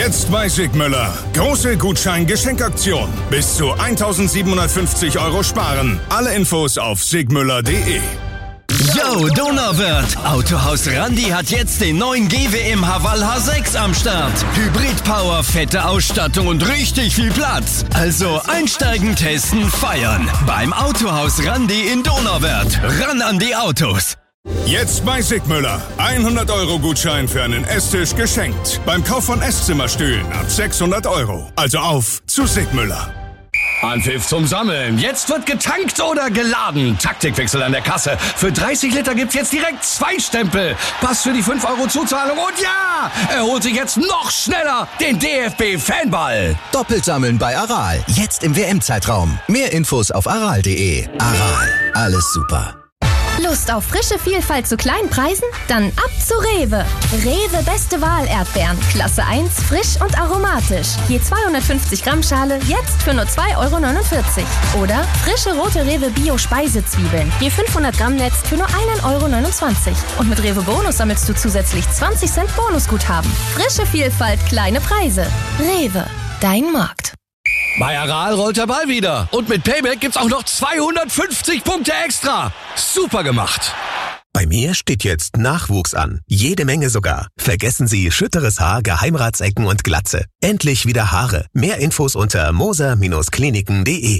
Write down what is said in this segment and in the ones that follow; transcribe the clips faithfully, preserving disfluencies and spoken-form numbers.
Jetzt bei Sigmüller. Große Gutschein-Geschenkaktion. Bis zu eintausendsiebenhundertfünfzig Euro sparen. Alle Infos auf sigmüller punkt de. Yo, Donauwörth! Autohaus Randi hat jetzt den neuen G W M Haval H sechs am Start. Hybrid-Power, fette Ausstattung und richtig viel Platz. Also einsteigen, testen, feiern. Beim Autohaus Randi in Donauwörth. Ran an die Autos! Jetzt bei Sigmüller. hundert Euro Gutschein für einen Esstisch geschenkt. Beim Kauf von Esszimmerstühlen ab sechshundert Euro. Also auf zu Sigmüller. Anpfiff zum Sammeln. Jetzt wird getankt oder geladen. Taktikwechsel an der Kasse. Für dreißig Liter gibt's jetzt direkt zwei Stempel. Pass für die fünf Euro Zuzahlung. Und ja, er holt sich jetzt noch schneller den D F B-Fanball. Doppelt sammeln bei Aral. Jetzt im W M-Zeitraum. Mehr Infos auf aral punkt de. Aral. Alles super. Lust auf frische Vielfalt zu kleinen Preisen? Dann ab zu Rewe. Rewe Beste Wahl Erdbeeren. Klasse eins, frisch und aromatisch. Je zweihundertfünfzig Gramm Schale, jetzt für nur zwei Euro neunundvierzig. Oder frische rote Rewe Bio Speisezwiebeln. Je fünfhundert Gramm Netz für nur ein Euro neunundzwanzig. Und mit Rewe Bonus sammelst du zusätzlich zwanzig Cent Bonusguthaben. Frische Vielfalt, kleine Preise. Rewe, dein Markt. Bei Aral rollt der Ball wieder. Und mit Payback gibt's auch noch zweihundertfünfzig Punkte extra. Super gemacht. Bei mir steht jetzt Nachwuchs an. Jede Menge sogar. Vergessen Sie schütteres Haar, Geheimratsecken und Glatze. Endlich wieder Haare. Mehr Infos unter moser Kliniken punkt de.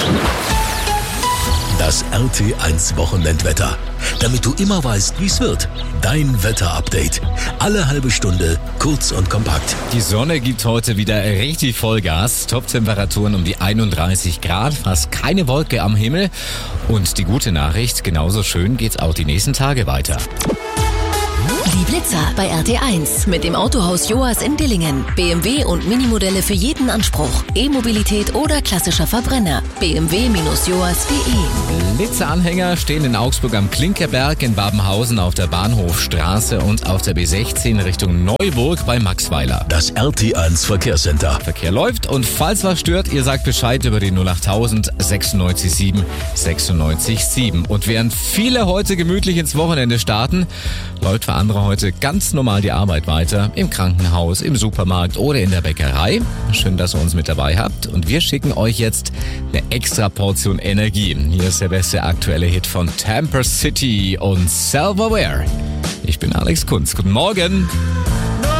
Das R T eins Wochenendwetter. Damit du immer weißt, wie es wird. Dein Wetterupdate. Alle halbe Stunde, kurz und kompakt. Die Sonne gibt heute wieder richtig Vollgas. Top-Temperaturen um die einunddreißig Grad, fast keine Wolke am Himmel. Und die gute Nachricht, genauso schön geht's auch die nächsten Tage weiter. Die Blitzer bei R T eins mit dem Autohaus Joas in Dillingen. B M W und Minimodelle für jeden Anspruch. E-Mobilität oder klassischer Verbrenner. b m w Bindestrich joas punkt de. Blitzeranhänger stehen in Augsburg am Klinkerberg, in Babenhausen auf der Bahnhofstraße und auf der B sechzehn Richtung Neuburg bei Maxweiler. Das R T eins Verkehrscenter. Verkehr läuft und falls was stört, ihr sagt Bescheid über die null achttausend sechsundneunzig sieben sechsundneunzig sieben. Und während viele heute gemütlich ins Wochenende starten, läuft für andere heute ganz normal die Arbeit weiter. Im Krankenhaus, im Supermarkt oder in der Bäckerei. Schön, dass ihr uns mit dabei habt. Und wir schicken euch jetzt eine extra Portion Energie. Hier ist der beste aktuelle Hit von Tamper City und Self-Aware. Ich bin Alex Kunz. Guten Morgen.